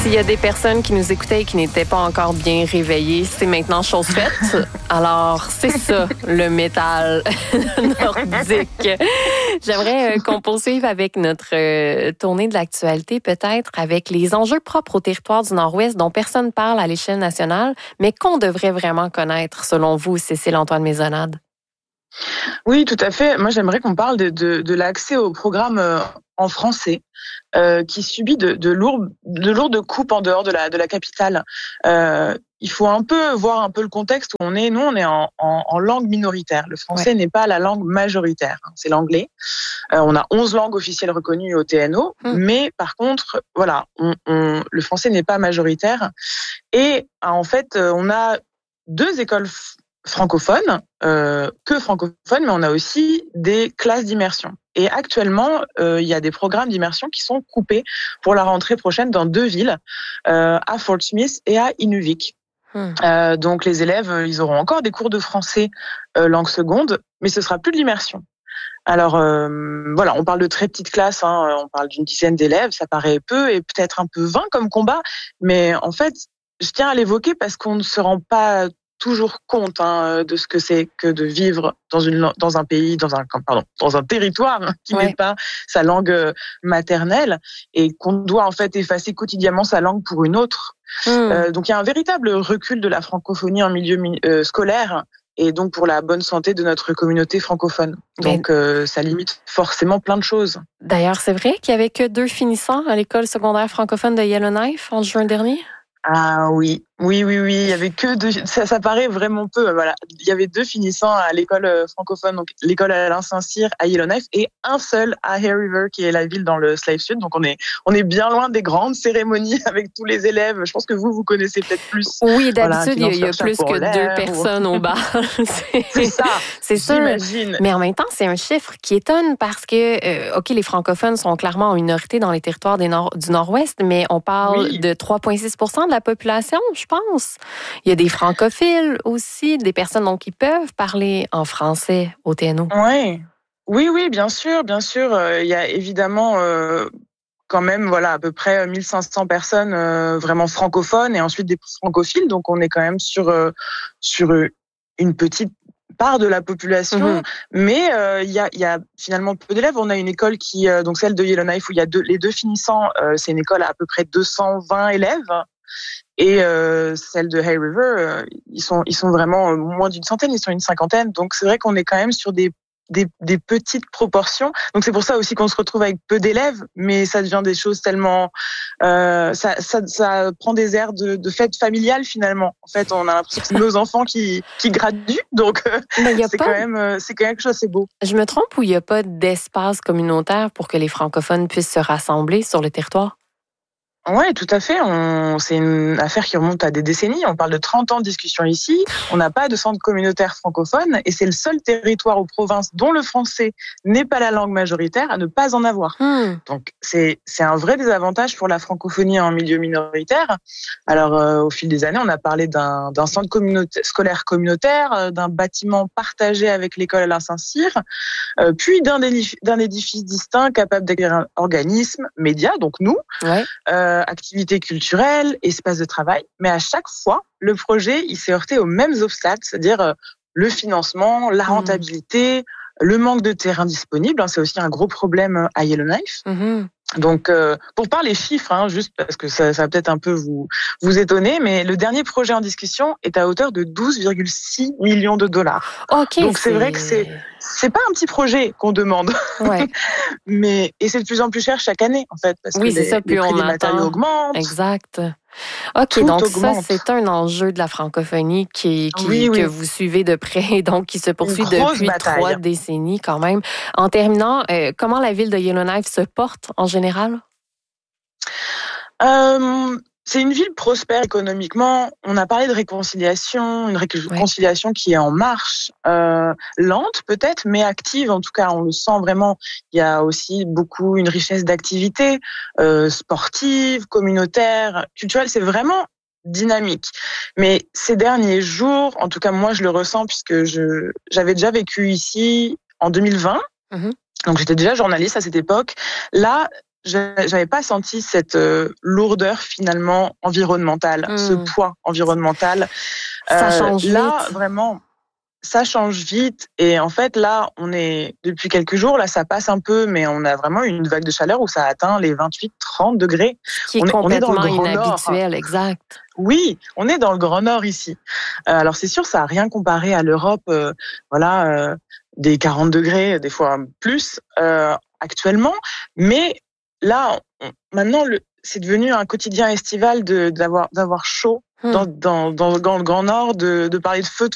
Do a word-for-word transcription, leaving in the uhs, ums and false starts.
S'il y a des personnes qui nous écoutaient et qui n'étaient pas encore bien réveillées, c'est maintenant chose faite. Alors, c'est ça, le métal nordique. J'aimerais euh, qu'on poursuive avec notre euh, tournée de l'actualité, peut-être avec les enjeux propres au territoire du Nord-Ouest dont personne parle à l'échelle nationale, mais qu'on devrait vraiment connaître, selon vous, Cécile-Antoine Maisonnade. Oui, tout à fait. Moi, j'aimerais qu'on parle de, de, de l'accès au programme euh, en français euh, qui subit de, de, lourdes, de lourdes coupes en dehors de la, de la capitale. Euh, il faut un peu voir un peu le contexte où on est. Nous, on est en, en, en langue minoritaire. Le français ouais. n'est pas la langue majoritaire, hein, c'est l'anglais. Euh, on a onze langues officielles reconnues au T N O, hum. mais par contre, voilà, on, on, le français n'est pas majoritaire. Et en fait, on a deux écoles francophones, euh, que francophones, mais on a aussi des classes d'immersion. Et actuellement, euh, il y a des programmes d'immersion qui sont coupés pour la rentrée prochaine dans deux villes, euh, à Fort Smith et à Inuvik. Hmm. Euh, donc les élèves, ils auront encore des cours de français euh, langue seconde, mais ce sera plus de l'immersion. Alors euh, voilà, on parle de très petites classes, hein, on parle d'une dizaine d'élèves, ça paraît peu et peut-être un peu vain comme combat, mais en fait, je tiens à l'évoquer parce qu'on ne se rend pas toujours compte hein, de ce que c'est que de vivre dans une dans un pays, dans un pardon, dans un territoire hein, qui ouais. n'est pas sa langue maternelle et qu'on doit en fait effacer quotidiennement sa langue pour une autre. Mmh. Euh, donc il y a un véritable recul de la francophonie en milieu euh, scolaire et donc pour la bonne santé de notre communauté francophone. Donc Mais... euh, ça limite forcément plein de choses. D'ailleurs, c'est vrai qu'il y avait que deux finissants à l'école secondaire francophone de Yellowknife en juin dernier. Ah oui, oui, oui, oui. Il y avait que deux. Ça, ça paraît vraiment peu. Voilà, il y avait deux finissants à l'école francophone, donc l'école Alain Saint-Cyr à Yellowknife, et un seul à Hay River, qui est la ville dans le Slave Sud. Donc on est, on est bien loin des grandes cérémonies avec tous les élèves. Je pense que vous, vous connaissez peut-être plus. Oui, d'habitude, voilà, il y a, y a plus que deux personnes ou... au bar. c'est, c'est ça. C'est ça. J'imagine. Mais en même temps, c'est un chiffre qui étonne parce que, euh, ok, les francophones sont clairement en minorité dans les territoires des nord, du Nord-Ouest, mais on parle oui. de trois virgule six pour cent de la population, je pense. Il y a des francophiles aussi, des personnes donc, qui peuvent parler en français au T N O. Oui, oui, oui, bien sûr, bien sûr. Euh, il y a évidemment euh, quand même, voilà, à peu près mille cinq cents personnes euh, vraiment francophones et ensuite des francophiles. Donc, on est quand même sur euh, sur une petite part de la population, mmh. mais il euh, y a il y a finalement peu d'élèves. On a une école qui euh, donc celle de Yellowknife où il y a deux, les deux finissants. Euh, c'est une école à à peu près deux cent vingt élèves. Et euh, celle de Hay River, euh, ils sont ils sont vraiment moins d'une centaine, ils sont une cinquantaine. Donc c'est vrai qu'on est quand même sur des des, des petites proportions. Donc c'est pour ça aussi qu'on se retrouve avec peu d'élèves, mais ça devient des choses tellement euh, ça, ça ça prend des airs de, de fête familiale finalement. En fait, on a l'impression que c'est nos enfants qui qui graduent. Donc euh, c'est pas... quand même c'est quand même quelque chose c'est beau. Je me trompe ou il y a pas d'espace communautaire pour que les francophones puissent se rassembler sur le territoire? Oui, tout à fait. On, c'est une affaire qui remonte à des décennies. On parle de trente ans de discussion ici. On n'a pas de centre communautaire francophone et c'est le seul territoire ou province dont le français n'est pas la langue majoritaire à ne pas en avoir. Mmh. Donc, c'est, c'est un vrai désavantage pour la francophonie en milieu minoritaire. Alors, euh, au fil des années, on a parlé d'un, d'un centre communautaire, scolaire communautaire, euh, d'un bâtiment partagé avec l'école Alain Saint-Cyr, euh, puis d'un, édif- d'un édifice distinct capable d'accueillir un organisme, médias, donc nous, ouais. euh, activités culturelles, espaces de travail, mais à chaque fois, le projet, il s'est heurté aux mêmes obstacles, c'est-à-dire euh, le financement, la rentabilité, mmh. le manque de terrain disponible, hein, c'est aussi un gros problème à Yellowknife. Mmh. Donc, euh, pour parler les chiffres, hein, juste parce que ça, ça va peut-être un peu vous vous étonner, mais le dernier projet en discussion est à hauteur de douze virgule six millions de dollars. Okay, Donc, c'est, c'est vrai que c'est c'est pas un petit projet qu'on demande, ouais. mais et c'est de plus en plus cher chaque année en fait, parce oui, que c'est les, ça, plus les prix on des matériaux augmentent. Exact. OK, Tout donc augmente. ça, c'est un enjeu de la francophonie qui, qui, oui, oui. que vous suivez de près, donc qui se poursuit depuis bataille. trois décennies quand même. En terminant, euh, comment la ville de Yellowknife se porte en général? Euh, c'est une ville prospère économiquement. On a parlé de réconciliation, une réconciliation ouais. qui est en marche, euh, lente peut-être, mais active. En tout cas, on le sent vraiment. Il y a aussi beaucoup une richesse d'activités euh, sportives, communautaires, culturelles. C'est vraiment dynamique. Mais ces derniers jours, en tout cas moi je le ressens puisque je j'avais déjà vécu ici en deux mille vingt. Mm-hmm. Donc j'étais déjà journaliste à cette époque. Là, j'avais pas senti cette euh, lourdeur finalement environnementale, mmh. ce poids environnemental. Ça euh, change là, vite. vraiment, ça change vite. Et en fait, là, on est depuis quelques jours, là, ça passe un peu, mais on a vraiment une vague de chaleur où ça atteint les vingt-huit trente degrés. Qui est on est, complètement on est dans le Grand inhabituel, Nord. exact. Oui, on est dans le Grand Nord ici. Euh, alors c'est sûr, ça n'a rien comparé à l'Europe, euh, voilà, euh, des quarante degrés, des fois plus euh, actuellement. Mais là, on, maintenant, le, c'est devenu un quotidien estival de d'avoir d'avoir chaud hmm. dans, dans dans dans le Grand Nord, de de parler de feu.